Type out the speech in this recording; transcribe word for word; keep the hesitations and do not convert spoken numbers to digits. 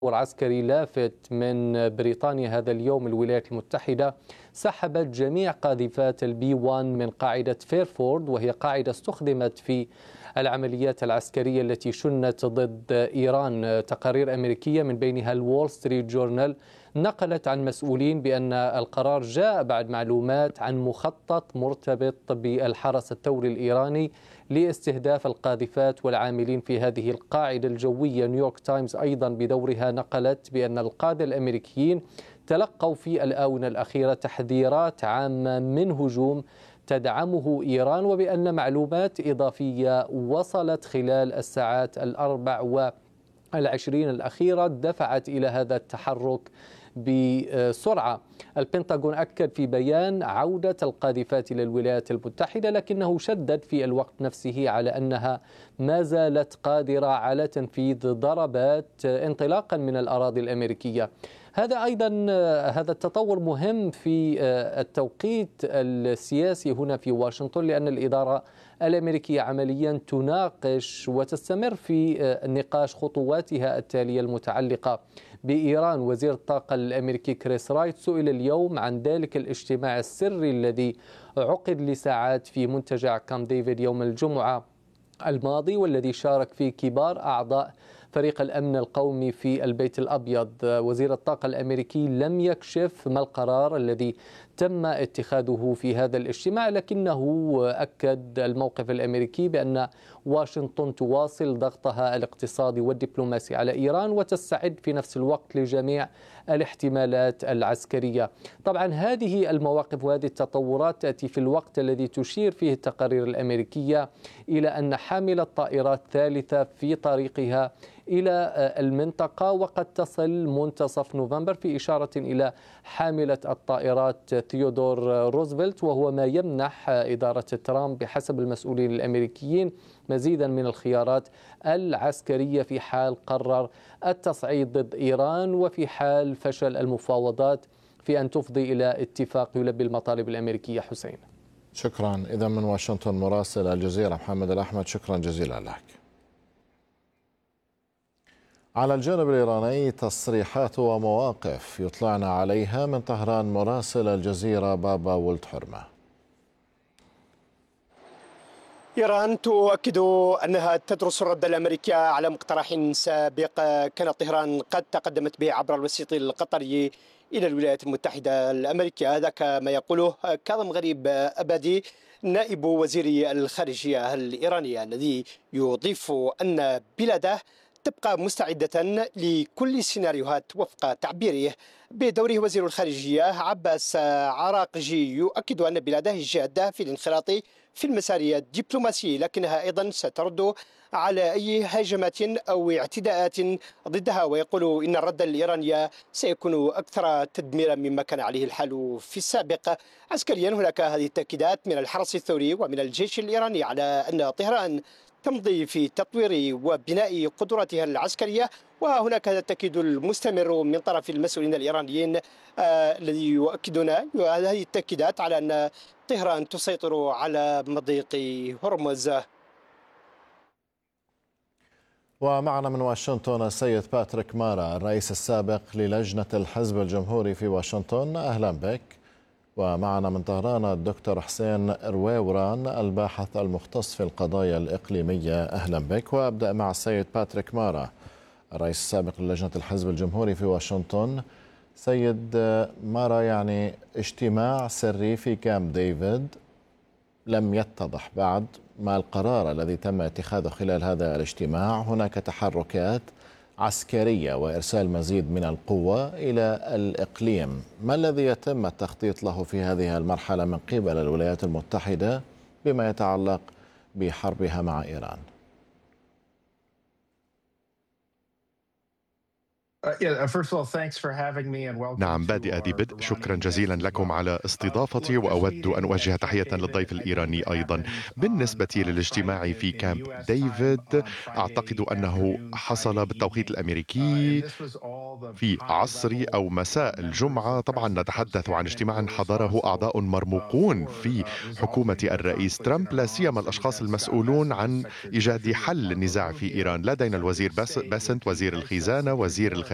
عسكري لافت من بريطانيا هذا اليوم. الولايات المتحدة سحبت جميع قاذفات البي واحد من قاعدة فيرفورد، وهي قاعدة استخدمت في العمليات العسكرية التي شنت ضد إيران. تقارير أمريكية من بينها الوول ستريت جورنال نقلت عن مسؤولين بأن القرار جاء بعد معلومات عن مخطط مرتبط بالحرس الثوري الإيراني لاستهداف القاذفات والعاملين في هذه القاعدة الجوية. نيويورك تايمز أيضا بدورها نقلت بأن القادة الأمريكيين تلقوا في الآونة الأخيرة تحذيرات عامة من هجوم تدعمه إيران، وبأن معلومات إضافية وصلت خلال الساعات الأربع والعشرين الأخيرة دفعت إلى هذا التحرك بسرعة. البنتاغون أكد في بيان عودة القاذفات إلى الولايات المتحدة، لكنه شدد في الوقت نفسه على أنها ما زالت قادرة على تنفيذ ضربات انطلاقا من الأراضي الأمريكية. هذا أيضا هذا التطور مهم في التوقيت السياسي هنا في واشنطن، لأن الإدارة الأمريكية عمليا تناقش وتستمر في نقاش خطواتها التالية المتعلقة بإيران. وزير الطاقة الأمريكي كريس رايت سئل اليوم عن ذلك الاجتماع السري الذي عقد لساعات في منتجع كامب ديفيد يوم الجمعة الماضي، والذي شارك فيه كبار أعضاء فريق الأمن القومي في البيت الأبيض. وزير الطاقة الأمريكي لم يكشف ما القرار الذي تم اتخاذه في هذا الاجتماع، لكنه أكد الموقف الأمريكي بأن واشنطن تواصل ضغطها الاقتصادي والدبلوماسي على إيران وتستعد في نفس الوقت لجميع الاحتمالات العسكرية. طبعا هذه المواقف وهذه التطورات تأتي في الوقت الذي تشير فيه التقارير الأمريكية إلى أن حاملة طائرات ثالثة في طريقها إلى المنطقة وقد تصل منتصف نوفمبر، في إشارة إلى حاملة الطائرات ثيودور روزفلت، وهو ما يمنح إدارة ترامب بحسب المسؤولين الأمريكيين مزيدا من الخيارات العسكرية في حال قرر التصعيد ضد إيران وفي حال فشل المفاوضات في أن تفضي إلى اتفاق يلبي المطالب الأمريكية. حسين، شكرا. إذا من واشنطن مراسل الجزيرة محمد الأحمد، شكرا جزيلا لك. على الجانب الإيراني تصريحات ومواقف يطلعنا عليها من طهران مراسل الجزيرة بابا ولد حرمة. إيران تؤكد أنها تدرس الرد الأمريكي على مقترح سابق كانت طهران قد تقدمت به عبر الوسيط القطري إلى الولايات المتحدة الأمريكية. هذا كما يقوله كاظم غريب أبادي نائب وزير الخارجية الإيرانية، الذي يضيف أن بلاده تبقى مستعدة لكل السيناريوهات وفق تعبيره. بدوره وزير الخارجية عباس عراقجي يؤكد أن بلاده جادة في الانخراط في المسار الدبلوماسي، لكنها أيضا سترد على أي هجمات أو اعتداءات ضدها، ويقول إن الرد الإيراني سيكون أكثر تدميرا مما كان عليه الحال في السابق. عسكريا هناك هذه التأكيدات من الحرس الثوري ومن الجيش الإيراني على أن طهران تمضي في تطوير وبناء قدراتها العسكرية، وهناك التأكيد المستمر من طرف المسؤولين الإيرانيين الذي آه يؤكدون هذه التأكيدات على أن طهران تسيطر على مضيق هرمز. ومعنا من واشنطن السيد باتريك مارا الرئيس السابق للجنة الحزب الجمهوري في واشنطن، أهلا بك. ومعنا من طهران الدكتور حسين رويوران الباحث المختص في القضايا الإقليمية، أهلا بك. وأبدأ مع السيد باتريك مارا الرئيس السابق للجنة الحزب الجمهوري في واشنطن. سيد مارا، يعني اجتماع سري في كامب ديفيد، لم يتضح بعد ما القرار الذي تم اتخاذه خلال هذا الاجتماع. هناك تحركات عسكرية وإرسال مزيد من القوة إلى الإقليم. ما الذي يتم التخطيط له في هذه المرحلة من قبل الولايات المتحدة بما يتعلق بحربها مع إيران؟ نعم، بادئ ذي بدء شكرا جزيلا لكم على استضافتي، وأود أن أوجه تحية للضيف الإيراني أيضا. بالنسبة للاجتماع في كامب ديفيد، أعتقد أنه حصل بالتوقيت الأمريكي في عصر أو مساء الجمعة. طبعا نتحدث عن اجتماع حضره أعضاء مرموقون في حكومة الرئيس ترامب، لا سيما الأشخاص المسؤولون عن إيجاد حل للنزاع في إيران. لدينا الوزير باسنت وزير الخزانة، وزير الخارجية